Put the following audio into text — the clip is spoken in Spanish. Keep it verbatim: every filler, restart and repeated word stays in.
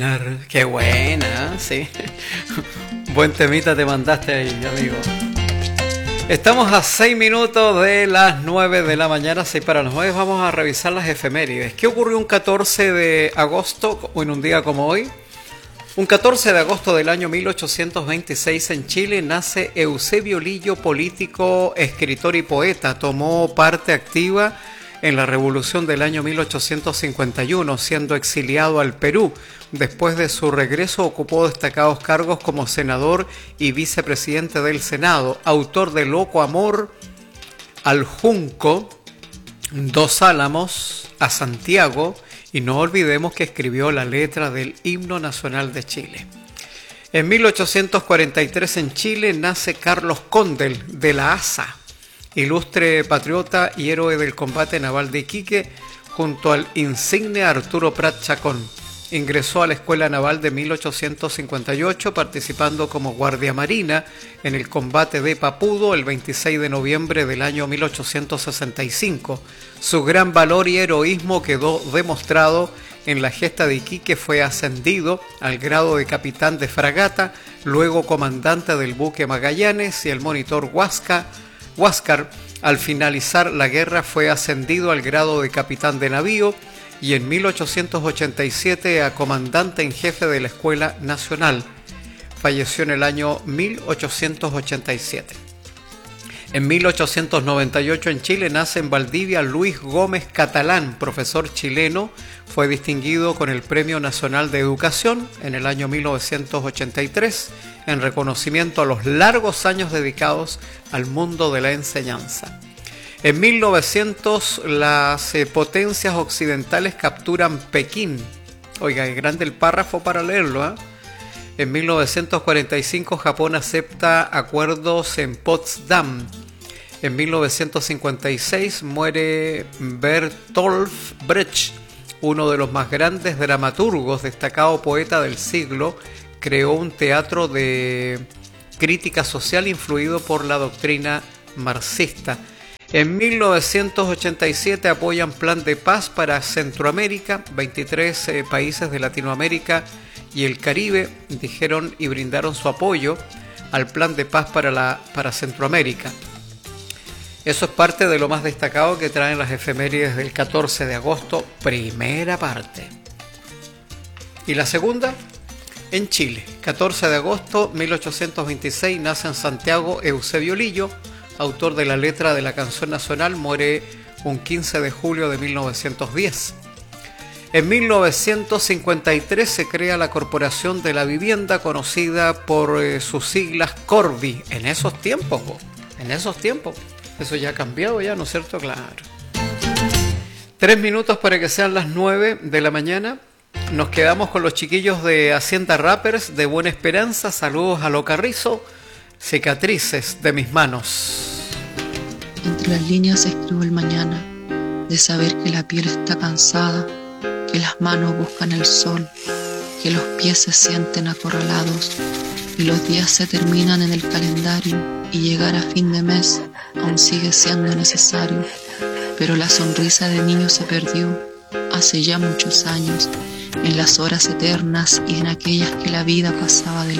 Qué buena, sí. Buen temita te mandaste ahí, amigo. Estamos a seis minutos de las nueve de la mañana, seis para las nueve. Vamos a revisar las efemérides. ¿Qué ocurrió un catorce de agosto, o en un día como hoy? Un catorce de agosto del año mil ochocientos veintiséis en Chile nace Eusebio Lillo, político, escritor y poeta. Tomó parte activa en la revolución del año mil ochocientos cincuenta y uno, siendo exiliado al Perú. Después de su regreso ocupó destacados cargos como senador y vicepresidente del Senado, autor de Loco Amor, Al Junco, Dos Álamos, A Santiago, y no olvidemos que escribió la letra del himno nacional de Chile. En mil ochocientos cuarenta y tres en Chile nace Carlos Condel de la Asa, ilustre patriota y héroe del combate naval de Iquique, junto al insigne Arturo Prat Chacón. Ingresó a la Escuela Naval de mil ochocientos cincuenta y ocho, participando como guardia marina en el combate de Papudo el veintiséis de noviembre del año mil ochocientos sesenta y cinco. Su gran valor y heroísmo quedó demostrado en la gesta de Iquique. Fue ascendido al grado de capitán de fragata, luego comandante del buque Magallanes y el monitor Huáscar. Huáscar, al finalizar la guerra, fue ascendido al grado de capitán de navío y en mil ochocientos ochenta y siete a comandante en jefe de la Escuela Nacional. Falleció en el año mil ochocientos ochenta y siete. En mil ochocientos noventa y ocho en Chile nace en Valdivia Luis Gómez Catalán, profesor chileno. Fue distinguido con el Premio Nacional de Educación en el año mil novecientos ochenta y tres en reconocimiento a los largos años dedicados al mundo de la enseñanza. En mil novecientos las eh, potencias occidentales capturan Pekín. Oiga, es grande el párrafo para leerlo, ¿eh? En mil novecientos cuarenta y cinco Japón acepta acuerdos en Potsdam. En mil novecientos cincuenta y seis muere Bertolt Brecht, uno de los más grandes dramaturgos, destacado poeta del siglo. Creó un teatro de crítica social influido por la doctrina marxista. En mil novecientos ochenta y siete apoyan plan de paz para Centroamérica. veintitrés eh, países de Latinoamérica y el Caribe dijeron y brindaron su apoyo al plan de paz para, la, para Centroamérica. Eso es parte de lo más destacado que traen las efemérides del catorce de agosto, primera parte. Y la segunda, en Chile, catorce de agosto mil ochocientos veintiséis, nace en Santiago Eusebio Lillo, autor de la letra de la canción nacional. Muere un quince de julio de mil novecientos diez. En mil novecientos cincuenta y tres se crea la Corporación de la Vivienda, conocida por eh, sus siglas Corvi. En esos tiempos, po, en esos tiempos. Eso ya ha cambiado ya, ¿no es cierto? Claro. Tres minutos para que sean las nueve de la mañana. Nos quedamos con los chiquillos de Hacienda Rappers de Buena Esperanza. Saludos a Lo Carrizo. Cicatrices de mis manos. Entre las líneas escribo el mañana, de saber que la piel está cansada, que las manos buscan el sol, que los pies se sienten acorralados y los días se terminan en el calendario y llegar a fin de mes aún sigue siendo necesario. Pero la sonrisa de niño se perdió hace ya muchos años, en las horas eternas y en aquellas que la vida pasaba de